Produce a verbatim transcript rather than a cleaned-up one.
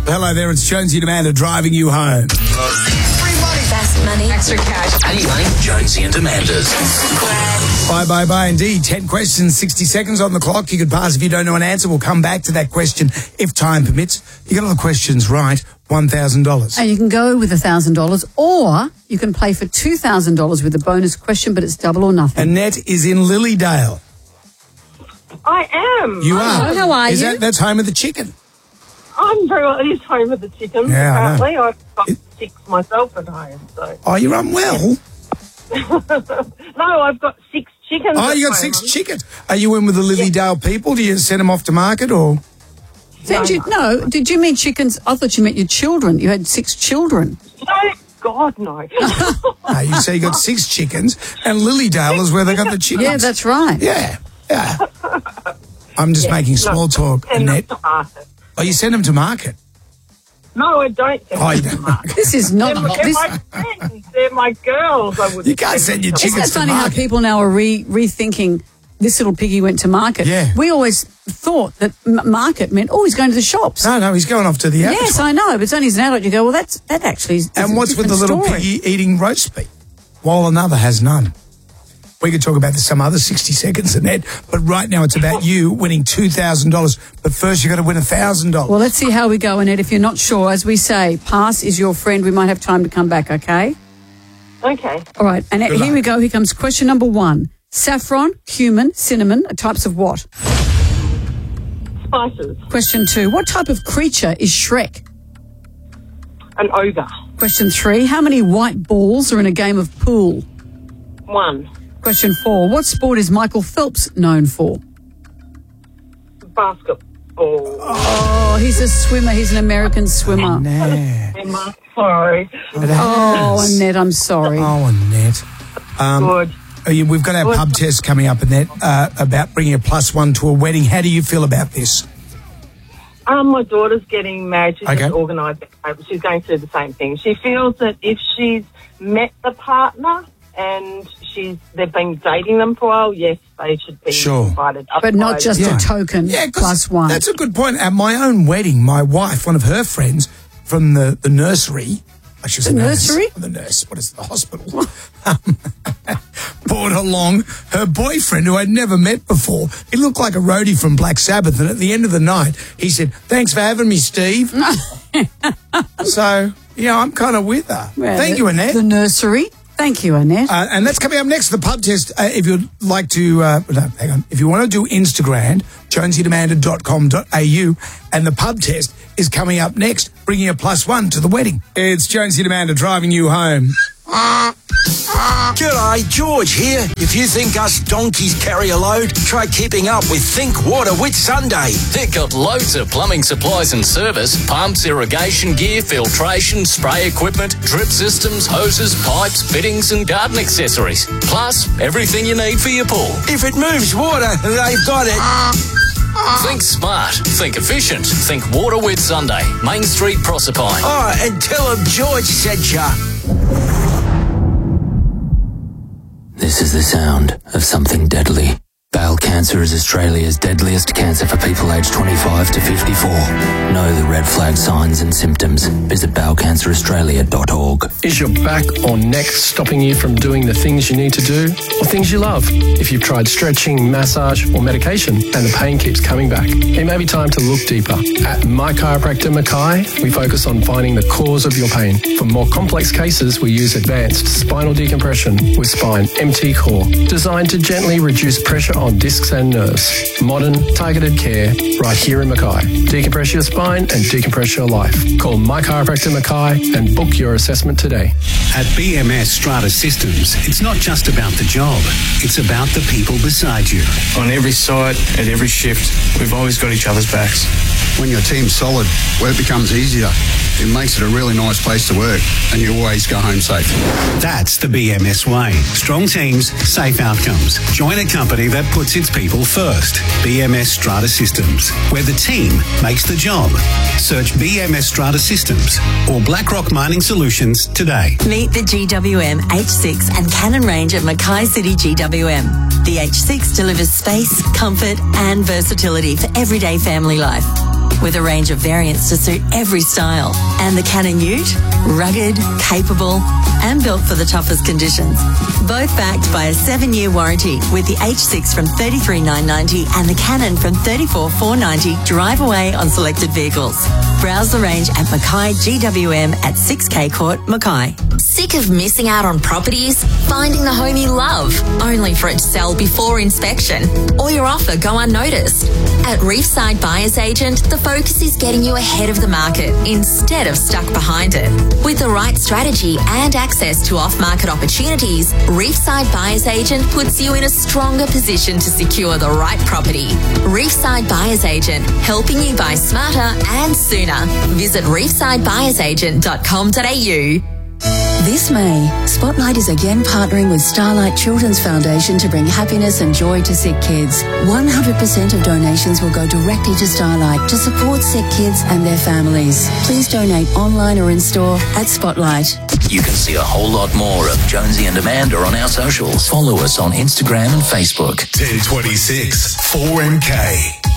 Hello there, it's Jonesy and Amanda driving you home. Fast money. Extra cash. Any money? Jonesy and Amanda's. Bye, bye, bye, indeed. Ten questions, sixty seconds on the clock. You could pass if you don't know an answer. We'll come back to that question if time permits. You get all the questions right, one thousand dollars. And you can go with one thousand dollars, or you can play for two thousand dollars with a bonus question, but it's double or nothing. Annette is in Lilydale. I am. You Hello, are. how are is you? That, that's home of the chicken. I'm very well. It is home of the chickens, Yeah, I know. apparently. I've got It- six myself at home, so. Oh, you're unwell? No, I've got six chickens. Oh, at you got home. six chickens. Are you in with the Lilydale people? Do you send them off to market or? Did you, no, did you mean chickens? I thought you meant your children. You had six children. No, God, no. No, you say you got six chickens, and Lilydale is where they got the chickens. Yeah, that's right. Yeah, yeah. I'm just making small talk, Send them Annette. to market. Oh, you send them to market? No, I don't send Oh, you them to don't. market. This is They're, not... my- they're This, my friends. They're my girls. I wouldn't You can't send your them to isn't chickens it to funny how market. people now are re- rethinking this little piggy went to market? Yeah. We always thought that m- market meant, oh, he's going to the shops. No, no, he's going off to the abattoir. Yes, I know, but it's only as an adult you go, well, that's that actually is And a what's with the different little story. piggy eating roast beef, while another has none? We could talk about this some other sixty seconds, Annette, but right now it's about you winning two thousand dollars. But first you've got to win one thousand dollars. Well, let's see how we go, Annette. If you're not sure, as we say, pass is your friend. We might have time to come back, okay? Okay. All right, Annette, Good here luck. we go. Here comes question number one. Saffron, cumin, cinnamon are types of what? Spices. Question two. What type of creature is Shrek? An ogre. Question three. How many white balls are in a game of pool? One. Question four. What sport is Michael Phelps known for? Basketball. Oh, he's a swimmer. He's an American swimmer. Nah. Emma, sorry. Oh, Annette, I'm sorry. Oh, Annette. Um, Good. oh, yeah, we've got our Good. pub test coming up, Annette, uh, about bringing a plus one to a wedding. How do you feel about this? Um, my daughter's getting married. She's Okay. just organised. She's going through the same thing. She feels that if she's met the partner and she's they've been dating them for a while, yes, they should be Sure. invited. But not Otherwise- just Yeah. a token Yeah, 'cause plus one. That's a good point. At my own wedding, my wife, one of her friends from the, the nursery, I should say The nurse, nursery? The nurse, what is it, the hospital? um, brought along her boyfriend who I'd never met before. He looked like a roadie from Black Sabbath, and at the end of the night, he said, "Thanks for having me, Steve." So, yeah, I'm kind of with her. Well, Thank the- you, Annette. The nursery. Thank you, Annette. Uh, and that's coming up next, the pub test. Uh, if you'd like to, uh, no, hang on. If you want to do Instagram, jonesy amanda dot com dot a u, and the pub test is coming up next, bringing a plus one to the wedding. It's Jonesy and Amanda driving you home. G'day, George here. If you think us donkeys carry a load, try keeping up with Think Water with Sunday. They've got loads of plumbing supplies and service, pumps, irrigation gear, filtration, spray equipment, drip systems, hoses, pipes, fittings and garden accessories. Plus, everything you need for your pool. If it moves water, they've got it. Think smart, think efficient, think Water with Sunday, Main Street, Proserpine. Oh, and tell them George sent ya. This is the sound of something deadly. Bowel cancer is Australia's deadliest cancer for people aged twenty-five to fifty-four. Know the red flag signs and symptoms. Visit bowel cancer australia dot org. Is your back or neck stopping you from doing the things you need to do or things you love? If you've tried stretching, massage or medication and the pain keeps coming back, it may be time to look deeper. At My Chiropractor Mackay, we focus on finding the cause of your pain. For more complex cases, we use advanced spinal decompression with Spine M T Core, designed to gently reduce pressure on discs and nerves. Modern, targeted care right here in Mackay. Decompress your spine and decompress your life. Call My Chiropractor Mackay and book your assessment today. At B M S Strata Systems, it's not just about the job, it's about the people beside you. On every site, at every shift, we've always got each other's backs. When your team's solid, work becomes easier. It makes it a really nice place to work, and you always go home safe. That's the B M S way. Strong teams, safe outcomes. Join a company that puts its people first. B M S Strata Systems, where the team makes the job. Search B M S Strata Systems or BlackRock Mining Solutions today. Meet the G W M H six and Cannon range at Mackay City G W M. The H six delivers space, comfort and versatility for everyday family life. with a range of variants to suit every style. And the Canon Ute, rugged, capable, and built for the toughest conditions. Both backed by a seven-year warranty with the H six from thirty-three thousand nine hundred ninety dollars and the Canon from thirty-four thousand four hundred ninety dollars drive away on selected vehicles. Browse the range at Mackay G W M at six K Court, Mackay. Sick of missing out on properties? Finding the home you love, only for it to sell before inspection, or your offer go unnoticed? At Reefside Buyers Agent, the focus is getting you ahead of the market instead of stuck behind it. With the right strategy and access to off-market opportunities, Reefside Buyers Agent puts you in a stronger position to secure the right property. Reefside Buyers Agent, helping you buy smarter and sooner. Visit reefside buyers agent dot com dot a u. This May, Spotlight is again partnering with Starlight Children's Foundation to bring happiness and joy to sick kids. one hundred percent of donations will go directly to Starlight to support sick kids and their families. Please donate online or in store at Spotlight. You can see a whole lot more of Jonesy and Amanda on our socials. Follow us on Instagram and Facebook. ten twenty-six four M K.